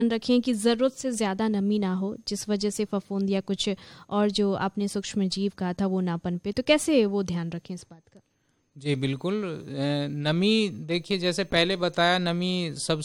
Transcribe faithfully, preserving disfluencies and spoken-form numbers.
रखें कि ज़रूरत से ज़्यादा नमी ना हो, जिस वजह से फफूंद या कुछ और जो आपने सूक्ष्म जीव कहा था वो ना पनपे, तो कैसे वो ध्यान रखें इस बात का? जी बिल्कुल, नमी देखिए जैसे पहले बताया, नमी सब